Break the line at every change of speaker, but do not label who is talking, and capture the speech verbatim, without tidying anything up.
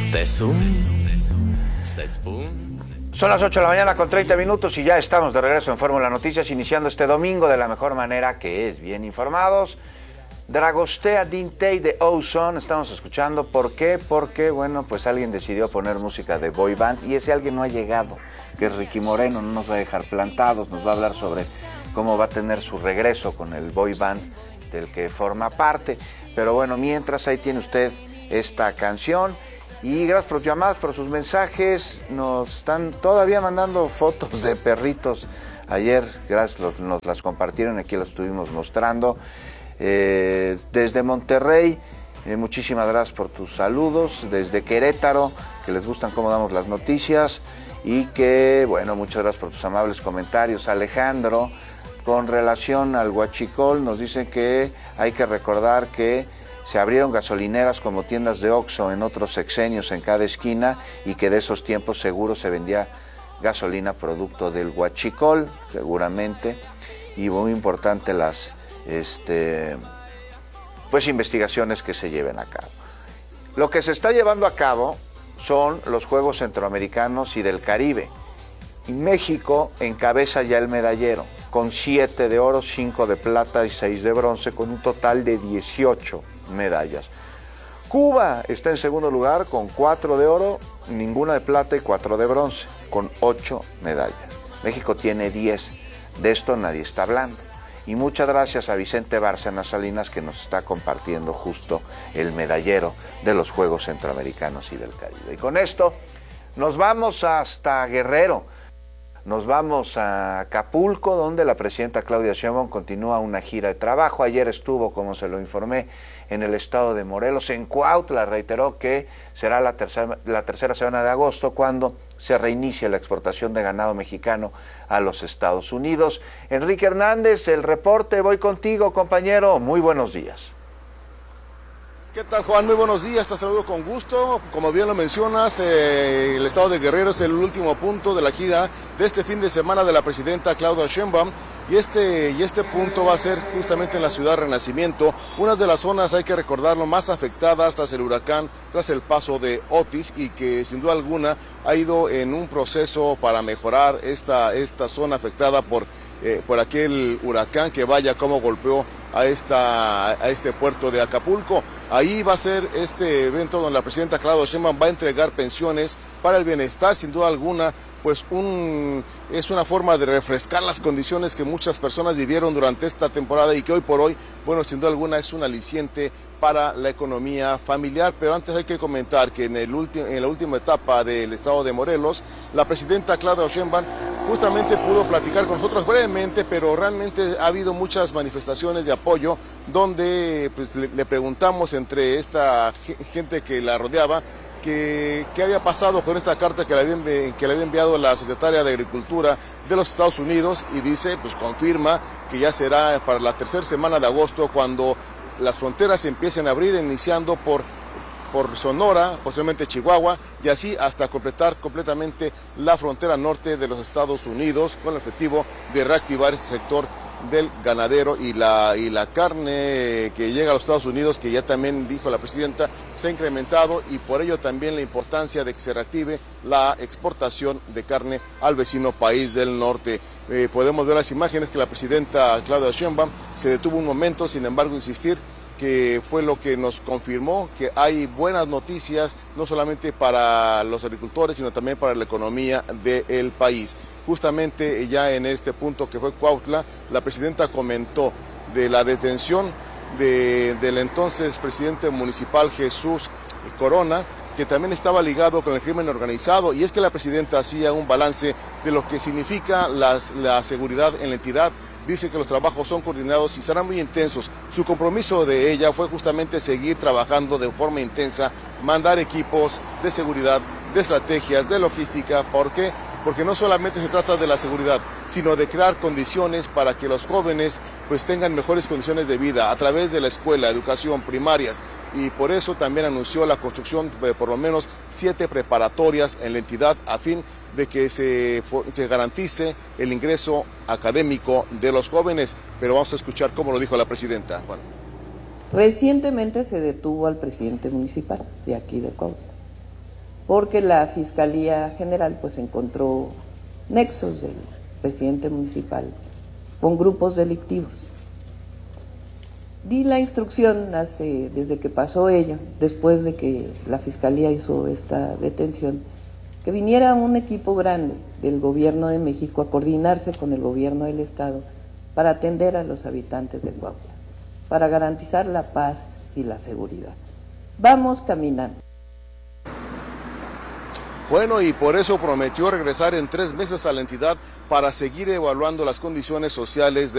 Son las ocho de la mañana con treinta minutos y ya estamos de regreso en Fórmula Noticias, iniciando este domingo de la mejor manera, que es bien informados. Dragostea Dintei de Ozone estamos escuchando. ¿Por qué? Porque, bueno, pues alguien decidió poner música de boy band y ese alguien no ha llegado, que es Ricky Moreno. No nos va a dejar plantados, nos va a hablar sobre cómo va a tener su regreso con el boy band del que forma parte. Pero bueno, mientras, ahí tiene usted esta canción. Y gracias por sus llamadas, por sus mensajes. Nos están todavía mandando fotos de perritos. Ayer, gracias, los, nos las compartieron, aquí las estuvimos mostrando. Eh, desde Monterrey, eh, muchísimas gracias por tus saludos. Desde Querétaro, que les gustan cómo damos las noticias. Y que, bueno, muchas gracias por tus amables comentarios. Alejandro, con relación al huachicol, nos dice que hay que recordar que se abrieron gasolineras como tiendas de Oxxo en otros sexenios en cada esquina y que de esos tiempos seguro se vendía gasolina producto del huachicol, seguramente. Y muy importante las este, pues investigaciones que se lleven a cabo. Lo que se está llevando a cabo son los Juegos Centroamericanos y del Caribe. Y México encabeza ya el medallero, con siete de oro, cinco de plata y seis de bronce, con un total de dieciocho medallas. Cuba está en segundo lugar con cuatro de oro, ninguna de plata y cuatro de bronce, con ocho medallas. México tiene diez, de esto nadie está hablando. Y muchas gracias a Vicente Bárcena Salinas, que nos está compartiendo justo el medallero de los Juegos Centroamericanos y del Caribe. Y con esto nos vamos hasta Guerrero. Nos vamos a Acapulco, donde la presidenta Claudia Sheinbaum continúa una gira de trabajo. Ayer estuvo, como se lo informé, en el estado de Morelos. En Cuautla reiteró que será la tercera, la tercera semana de agosto cuando se reinicie la exportación de ganado mexicano a los Estados Unidos. Enrique Hernández, el reporte. Voy contigo, compañero. Muy buenos días.
¿Qué tal, Juan? Muy buenos días, te saludo con gusto. Como bien lo mencionas, eh, el estado de Guerrero es el último punto de la gira de este fin de semana de la presidenta Claudia Sheinbaum. Y este, y este punto va a ser justamente en la ciudad Renacimiento, una de las zonas, hay que recordarlo, más afectadas tras el huracán, tras el paso de Otis, y que sin duda alguna ha ido en un proceso para mejorar esta, esta zona afectada por, eh, por aquel huracán que vaya como golpeó a, esta, a este puerto de Acapulco. Ahí va a ser este evento donde la presidenta Claudia Sheinbaum va a entregar pensiones para el bienestar, sin duda alguna, pues un, es una forma de refrescar las condiciones que muchas personas vivieron durante esta temporada y que hoy por hoy, bueno, sin duda alguna es un aliciente para la economía familiar. Pero antes hay que comentar que en, el ulti, en la última etapa del estado de Morelos, la presidenta Claudia Sheinbaum justamente pudo platicar con nosotros brevemente, pero realmente ha habido muchas manifestaciones de apoyo donde pues, le, le preguntamos entre esta gente que la rodeaba que qué había pasado con esta carta que le, había, que le había enviado la secretaria de Agricultura de los Estados Unidos, y dice, pues confirma que ya será para la tercera semana de agosto cuando las fronteras se empiecen a abrir, iniciando por por Sonora, posteriormente Chihuahua, y así hasta completar completamente la frontera norte de los Estados Unidos, con el objetivo de reactivar este sector del ganadero y la, y la carne que llega a los Estados Unidos, que ya también dijo la presidenta, se ha incrementado, y por ello también la importancia de que se reactive la exportación de carne al vecino país del norte. Eh, podemos ver las imágenes que la presidenta Claudia Sheinbaum se detuvo un momento, sin embargo insistir que fue lo que nos confirmó que hay buenas noticias, no solamente para los agricultores, sino también para la economía del país. Justamente ya en este punto que fue Cuautla, la presidenta comentó de la detención de, del entonces presidente municipal Jesús Corona, que también estaba ligado con el crimen organizado, y es que la presidenta hacía un balance de lo que significa las, la seguridad en la entidad. Dice que los trabajos son coordinados y serán muy intensos. Su compromiso de ella fue justamente seguir trabajando de forma intensa, mandar equipos de seguridad, de estrategias, de logística. ¿Por qué? Porque no solamente se trata de la seguridad, sino de crear condiciones para que los jóvenes pues tengan mejores condiciones de vida a través de la escuela, educación primarias. Y por eso también anunció la construcción de por lo menos siete preparatorias en la entidad a fin de que se, se garantice el ingreso académico de los jóvenes. Pero vamos a escuchar cómo lo dijo la presidenta. Bueno.
Recientemente se detuvo al presidente municipal de aquí de Cuautla. porque la Fiscalía General pues encontró nexos del presidente municipal con grupos delictivos. Di la instrucción hace, desde que pasó ello, después de que la Fiscalía hizo esta detención, que viniera un equipo grande del Gobierno de México a coordinarse con el Gobierno del Estado para atender a los habitantes de Cuautla, para garantizar la paz y la seguridad. Vamos caminando.
Bueno, y por eso prometió regresar en tres meses a la entidad para seguir evaluando las condiciones sociales de